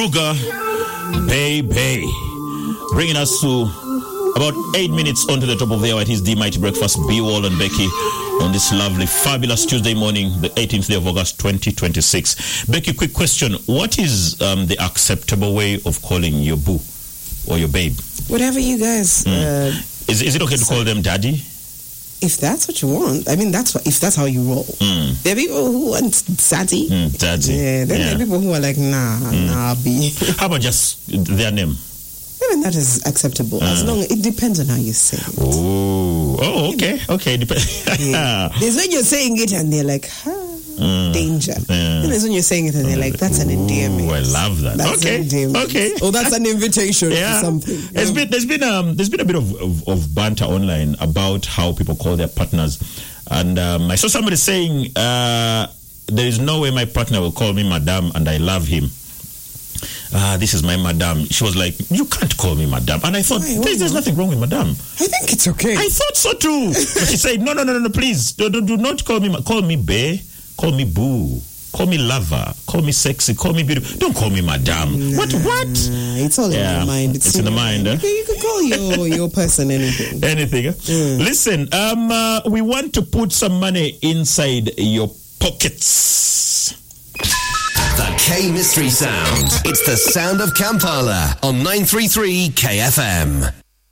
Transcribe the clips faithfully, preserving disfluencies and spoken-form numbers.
Ruger, Bay Bay, bringing us to about eight minutes onto the top of the hour. It is the Mighty Breakfast, B-Wall and Becky, on this lovely, fabulous Tuesday morning, the eighteenth day of August, twenty twenty-six. Becky, quick question. What is um, the acceptable way of calling your boo or your babe? Whatever you guys... Mm. Uh, is, is it okay to call them daddy? If that's what you want, I mean, that's what, if that's how you roll. Mm. There are people who want daddy. Mm, daddy. Yeah, then yeah. there are people who are like, nah, mm. nah, B. How about just their name? I mean, that is acceptable. Uh. As long it depends on how you say it. Oh, oh, okay, okay. Dep- yeah. There's when you're saying it and they're like, huh, mm. danger. Yeah. Then there's when you're saying it and they're like, that's an endearment. Oh, I love that. That's okay, an endearment. okay. Oh, that's an invitation yeah. to something. There's yeah. been there's been um there's been a bit of, of, of banter online about how people call their partners, and um, I saw somebody saying uh, there is no way my partner will call me madam and I love him. Ah, uh, this is my madam. She was like, you can't call me madam. And I thought, Why, there's, there's nothing wrong with madam. I think it's okay. I thought so too. But she said, no, no, no, no, no, please. Do, do, do not call me, call me bae, call me boo, call me lover, call me sexy, call me beautiful. Don't call me madam. Nah, what, what? It's all yeah, in your mind. It's, it's in, in the mind. mind. Huh? You can call your, your person anything. Anything. Huh? Mm. Listen, um, uh, we want to put some money inside your pockets. The K Mystery Sound. It's the sound of Kampala on nine thirty-three K F M.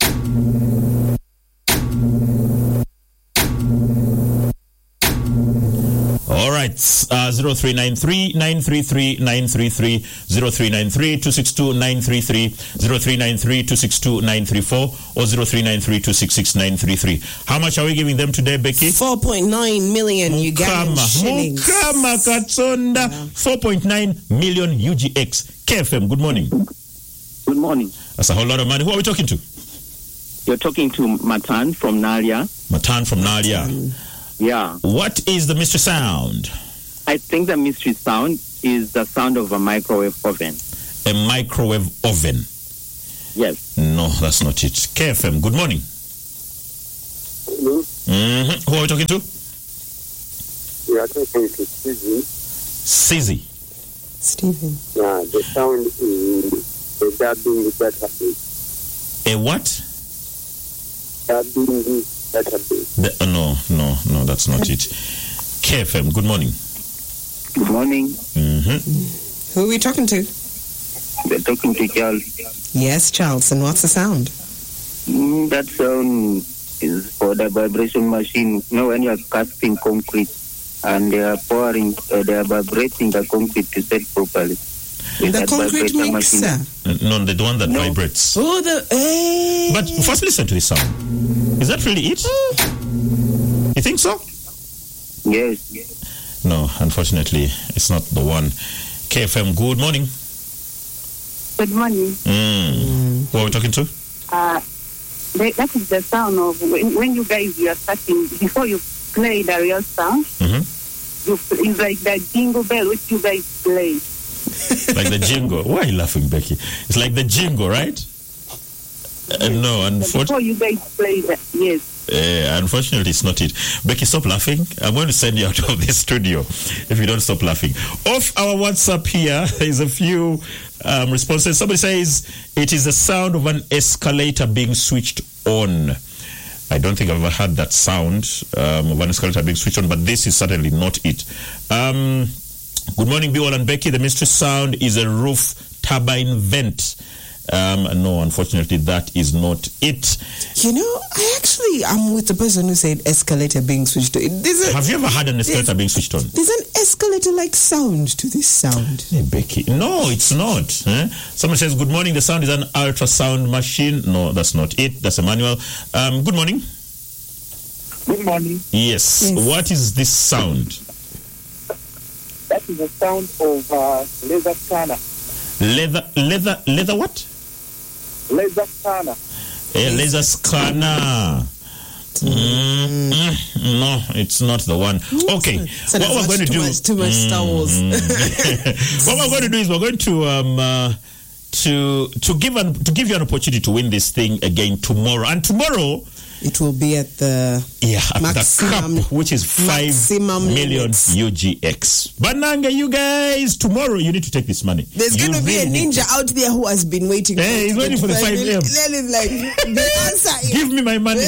All right, uh, zero three nine three nine three three nine three three, zero three nine three two six two nine three three, zero three nine three two six two nine three four, or zero three nine three two six six nine three three. How much are we giving them today, Becky? four point nine million Ugandan shillings. Mukama Katsonda, yeah. four point nine million U G X. K F M, good morning. Good morning. That's a whole lot of money. Who are we talking to? You're talking to Matan from Nalia. Matan from Nalia. Matan. Yeah. What is the mystery sound? I think the mystery sound is the sound of a microwave oven. A microwave oven? Yes. No, that's not it. K F M, good morning. Hello. Mm-hmm. Who are we talking to? We are talking to Sizzy. Sizzy. Stephen. Yeah, the sound is a dubbing database. A what? Dubbing database. The, uh, no, no, no, that's not it. K F M, good morning. Good morning. Mm-hmm. Who are we talking to? We're talking to Charles. Yes, Charles. And what's the sound? Mm, that sound is for the vibration machine. You know, when you're casting concrete and they are pouring, uh, they are vibrating the concrete to set properly. The concrete mixer? Machine. No, the one that no. vibrates. Oh, the... Hey. But first listen to this sound. Is that really it? Mm. You think so? Yes. yes. No, unfortunately, it's not the one. K F M, good morning. Good morning. Mm. Mm. Who are we talking to? Uh, that is the sound of when, when you guys you are starting, before you play the real sound, mm-hmm. you, it's like the jingle bell which you guys play. Like the jingle. Why are you laughing, Becky? It's like the jingle, right? Uh, no, unfortunately. Before you guys play that, yes. Uh, unfortunately, it's not it. Becky, stop laughing. I'm going to send you out of the studio if you don't stop laughing. Off our WhatsApp here, there's a few um, responses. Somebody says it is the sound of an escalator being switched on. I don't think I've ever heard that sound um, of an escalator being switched on, but this is certainly not it. Um, good morning, Biwal and Becky. The mystery sound is a roof turbine vent. Um, no, unfortunately, that is not it. You know, I actually am with the person who said escalator being switched on. A, Have you ever had an escalator being switched on? There's an escalator-like sound to this sound. Hey, Becky. No, it's not. Eh? Someone says, good morning, the sound is an ultrasound machine. No, that's not it. That's a manual. Um, good morning. Good morning. Yes. yes. What is this sound? That is the sound of uh, laser scanner. Leather, leather, leather what? Laser scanner. A laser scanner. Mm, mm, no, it's not the one. Okay, so what we're going to too do? Much, too much mm, Star Wars. What we're going to do is we're going to um uh, to to give an to give you an opportunity to win this thing again tomorrow. And tomorrow it will be at the yeah at maximum, the cup, which is five million limits. U G X. Bananga, you guys, tomorrow you need to take this money. There's going to be a ninja out there who has been waiting. Hey, he's waiting for the five M. Like the answer. Give me my money.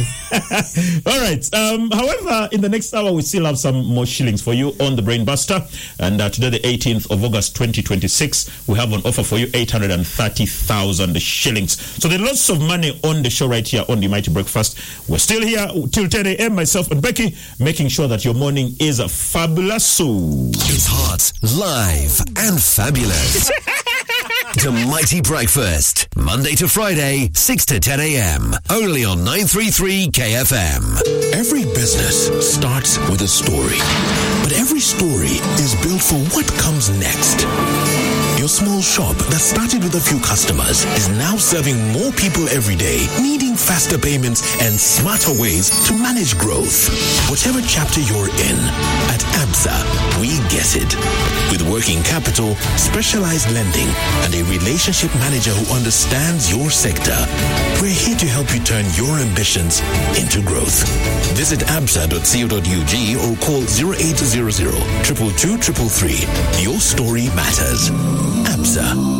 All right. Um, however, in the next hour, we still have some more shillings for you on the Brainbuster. And uh, today, the eighteenth of August, twenty twenty-six, we have an offer for you, eight hundred thirty thousand shillings. So there's lots of money on the show right here on the Mighty Breakfast. We're still here till ten a.m. Myself and Becky, making sure that your morning is a fabulous. It's hot, live, and fabulous. The Mighty Breakfast, Monday to Friday, six to ten a.m. Only on nine thirty-three K F M. Every business starts with a story, but every story is built for what comes next. Your small shop that started with a few customers is now serving more people every day, needing faster payments and smarter ways to manage growth. Whatever chapter you're in, at ABSA, we get it. With working capital, specialized lending, and a relationship manager who understands your sector, we're here to help you turn your ambitions into growth. Visit absa dot co dot u g or call zero eight zero zero, two two two three three. Your story matters. ABSA.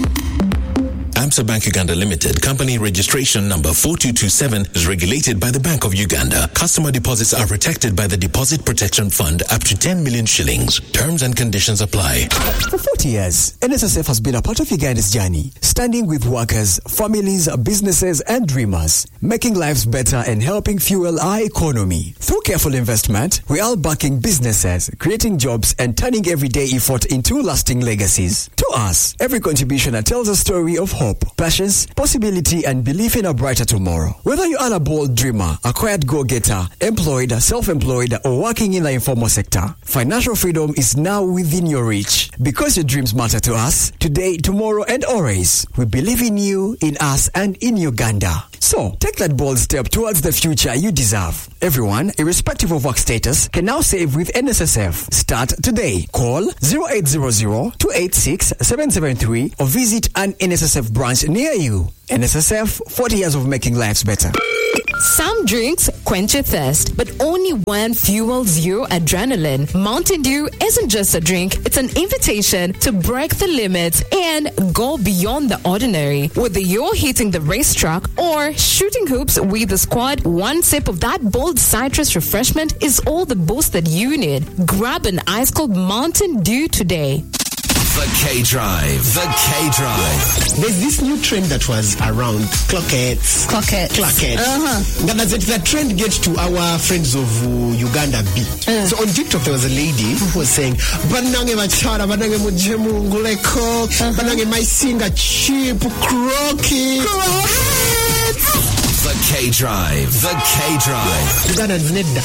ABSA Bank Uganda Limited, company registration number four two two seven, is regulated by the Bank of Uganda. Customer deposits are protected by the Deposit Protection Fund up to ten million shillings. Terms and conditions apply. For forty years, N S S F has been a part of Uganda's journey, standing with workers, families, businesses, and dreamers, making lives better and helping fuel our economy. Through careful investment, we are backing businesses, creating jobs, and turning everyday effort into lasting legacies. To us, every contribution tells a story of hope, passions, possibility, and belief in a brighter tomorrow. Whether you are a bold dreamer, a quiet go-getter, employed, self-employed, or working in the informal sector, financial freedom is now within your reach. Because your dreams matter to us, today, tomorrow, and always, we believe in you, in us, and in Uganda. So, take that bold step towards the future you deserve. Everyone, irrespective of work status, can now save with N S S F. Start today. Call zero eight zero zero, two eight six, seven seven three or visit an N S S F branch near you. N S S F, forty years of making lives better. Some drinks quench your thirst, but only one fuels your adrenaline. Mountain Dew isn't just a drink, it's an invitation to break the limits and go beyond the ordinary. Whether you're hitting the racetrack or shooting hoops with the squad, one sip of that bold citrus refreshment is all the boost that you need. Grab an ice cold Mountain Dew today. The K-Drive. The K-Drive. There's this new trend that was around, clockettes. Clockettes. Clockettes. Uh-huh. Now, does that trend get to our friends of uh, Uganda B? Uh. So on TikTok, there was a lady who was saying, Banange machara, banange mujemu nguleko, banange maisinga cheap, crocky. The K-Drive. The K-Drive. Uganda